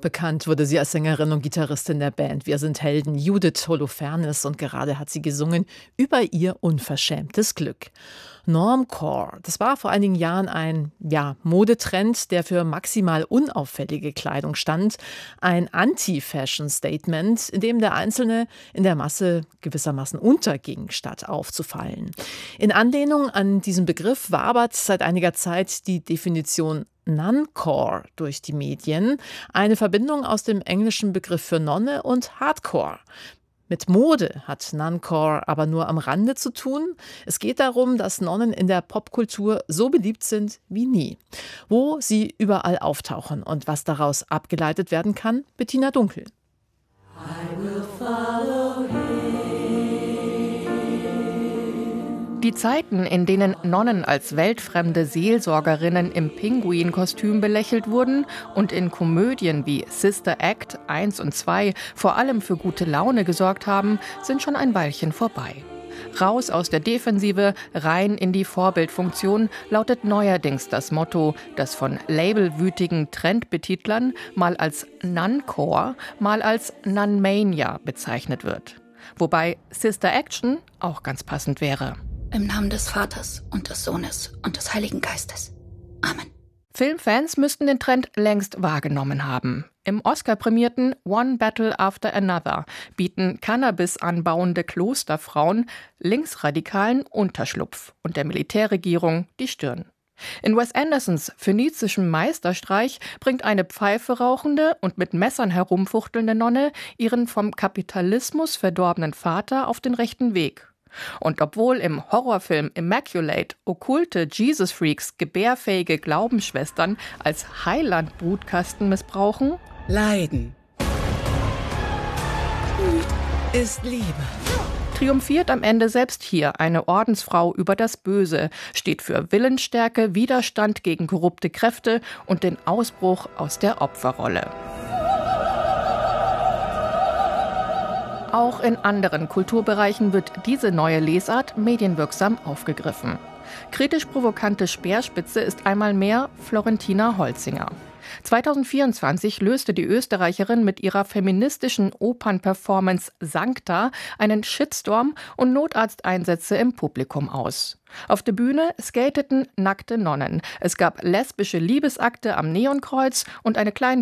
Bekannt wurde sie als Sängerin und Gitarristin der Band Wir sind Helden, Judith Holofernes, und gerade hat sie gesungen über ihr unverschämtes Glück. Normcore, das war vor einigen Jahren ein Modetrend, der für maximal unauffällige Kleidung stand. Ein Anti-Fashion-Statement, in dem der Einzelne in der Masse gewissermaßen unterging, statt aufzufallen. In Anlehnung an diesen Begriff wabert seit einiger Zeit die Definition Nuncore durch die Medien, eine Verbindung aus dem englischen Begriff für Nonne und Hardcore. Mit Mode hat Nuncore aber nur am Rande zu tun. Es geht darum, dass Nonnen in der Popkultur so beliebt sind wie nie. Wo sie überall auftauchen und was daraus abgeleitet werden kann, Bettina Dunkel. I will follow him. Die Zeiten, in denen Nonnen als weltfremde Seelsorgerinnen im Pinguinkostüm belächelt wurden und in Komödien wie Sister Act 1 und 2 vor allem für gute Laune gesorgt haben, sind schon ein Weilchen vorbei. Raus aus der Defensive, rein in die Vorbildfunktion lautet neuerdings das Motto, das von labelwütigen Trendbetitlern mal als Nuncore, mal als Nunmania bezeichnet wird. Wobei Sister Action auch ganz passend wäre. Im Namen des Vaters und des Sohnes und des Heiligen Geistes. Amen. Filmfans müssten den Trend längst wahrgenommen haben. Im Oscar-prämierten One Battle After Another bieten Cannabis anbauende Klosterfrauen linksradikalen Unterschlupf und der Militärregierung die Stirn. In Wes Andersons phönizischem Meisterstreich bringt eine Pfeife rauchende und mit Messern herumfuchtelnde Nonne ihren vom Kapitalismus verdorbenen Vater auf den rechten Weg. Und obwohl im Horrorfilm Immaculate okkulte Jesus-Freaks gebärfähige Glaubensschwestern als Heiland-Brutkasten missbrauchen, Leiden ist Liebe. Triumphiert am Ende selbst hier eine Ordensfrau über das Böse, steht für Willensstärke, Widerstand gegen korrupte Kräfte und den Ausbruch aus der Opferrolle. Auch in anderen Kulturbereichen wird diese neue Lesart medienwirksam aufgegriffen. Kritisch-provokante Speerspitze ist einmal mehr Florentina Holzinger. 2024 löste die Österreicherin mit ihrer feministischen Opernperformance Sancta einen Shitstorm und Notarzteinsätze im Publikum aus. Auf der Bühne skateten nackte Nonnen. Es gab lesbische Liebesakte am Neonkreuz und eine kleine